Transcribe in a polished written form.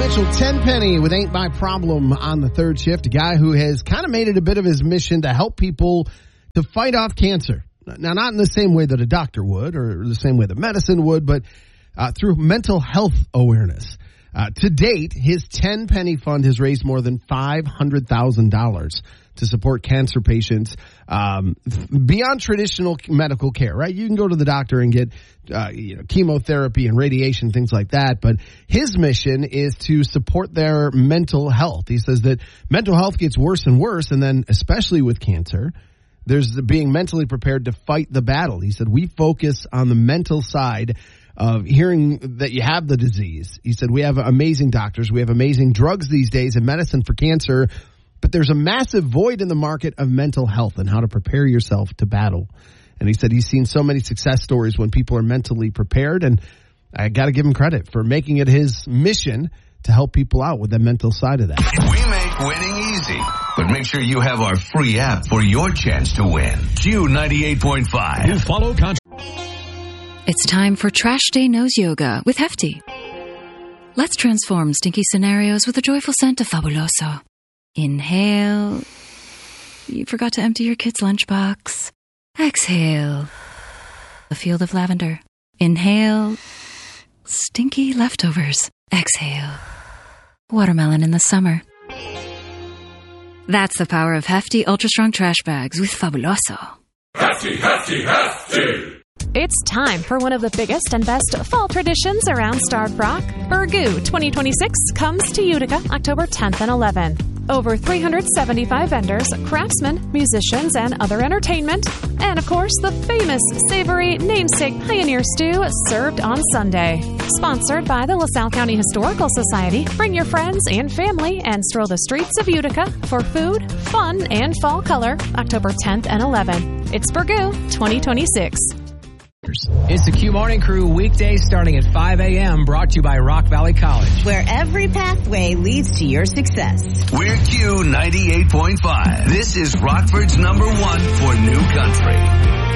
Mitchell, Tenpenny with Ain't My Problem on the third shift. A guy who has kind of made it a bit of his mission to help people to fight off cancer. Now, not in the same way that a doctor would or the same way that medicine would, but through mental health awareness. To date, his Tenpenny Fund has raised more than $500,000 to support cancer patients beyond traditional medical care, right? You can go to the doctor and get chemotherapy and radiation, things like that. But his mission is to support their mental health. He says that mental health gets worse and worse, and then especially with cancer, there's being mentally prepared to fight the battle. He said, we focus on the mental side of hearing that you have the disease. He said, we have amazing doctors. We have amazing drugs these days and medicine for cancer. But there's a massive void in the market of mental health and how to prepare yourself to battle. And he said he's seen so many success stories when people are mentally prepared. And I got to give him credit for making it his mission to help people out with the mental side of that. We make winning easy, but make sure you have our free app for your chance to win. Q98.5. You follow It's time for Trash Day Nose Yoga with Hefty. Let's transform stinky scenarios with the joyful scent of Fabuloso. Inhale. You forgot to empty your kid's lunchbox. Exhale. A field of lavender. Inhale. Stinky leftovers. Exhale. Watermelon in the summer. That's the power of Hefty Ultra Strong Trash Bags with Fabuloso. Hefty, Hefty, Hefty. It's time for one of the biggest and best fall traditions around Starved Rock. Burgoo 2026 comes to Utica October 10th and 11th. Over 375 vendors, craftsmen, musicians, and other entertainment. And, of course, the famous savory namesake Pioneer Stew served on Sunday. Sponsored by the LaSalle County Historical Society, bring your friends and family and stroll the streets of Utica for food, fun, and fall color October 10th and 11th. It's Burgoo 2026. It's the Q Morning Crew, weekdays starting at 5 a.m., brought to you by Rock Valley College, where every pathway leads to your success. We're Q98.5. This is Rockford's #1 for new country.